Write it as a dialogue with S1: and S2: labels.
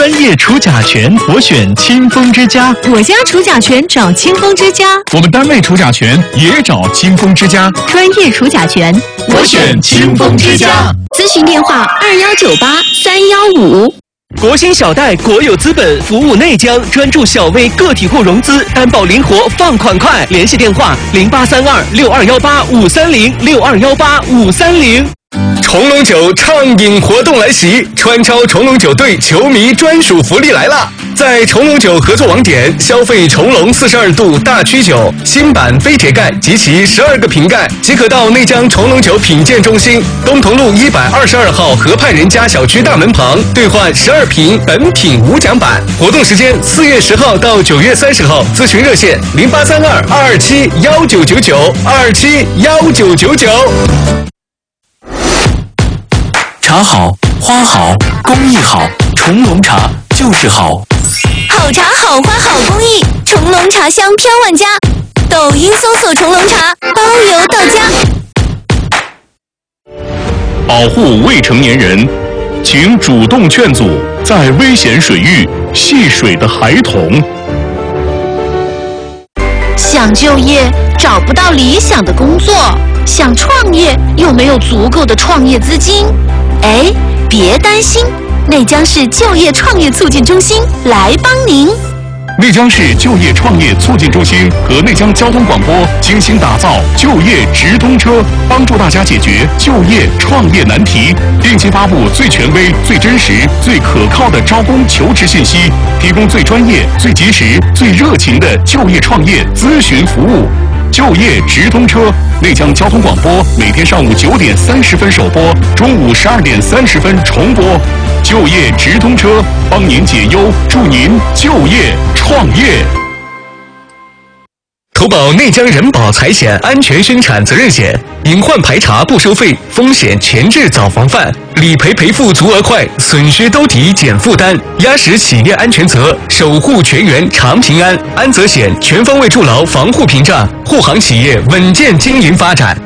S1: 专业除甲醛，我选清风之家。
S2: 我家除甲醛找清风之家。
S3: 我们单位除甲醛也找清风之家。
S2: 专业除甲醛，
S1: 我选清风之家。
S2: 咨询电话2198-315。
S4: 国兴小贷国有资本服务内江，专注小微个体户融资，担保灵活，放款快。联系电话0832-6218-530，6218-530。
S5: 重龙酒畅饮活动来袭，川超重龙酒队球迷专属福利来了！在重龙酒合作网点消费重龙42度大曲酒新版飞铁盖及其12个瓶盖，即可到内江重龙酒品鉴中心东同路122号河畔人家小区大门旁兑换12瓶本品无奖版。活动时间4月10号到9月30号，咨询热线0832-227-1999，227-1999。
S1: 茶好，花好，工艺好，重龙茶就是好。
S6: 好茶好花好工艺，重龙茶香飘万家。抖音搜索重龙茶，包邮到家。
S3: 保护未成年人，请主动劝阻在危险水域戏水的孩童。
S2: 想就业找不到理想的工作，想创业又没有足够的创业资金。哎，别担心，内江市就业创业促进中心来帮您。
S3: 内江市就业创业促进中心和内江交通广播精心打造就业直通车，帮助大家解决就业创业难题，定期发布最权威、最真实、最可靠的招工求职信息，提供最专业、最及时、最热情的就业创业咨询服务。就业直通车，内江交通广播每天上午9点30分首播，中午12点30分重播。就业直通车，帮您解忧，助您就业创业。
S5: 投保内江人保财险安全生产责任险，隐患排查不收费，风险前置早防范，理赔赔付足额快，损失兜底减负担，压实企业安全责，守护全员长平安。安责险全方位筑牢防护屏障，护航企业稳健经营发展。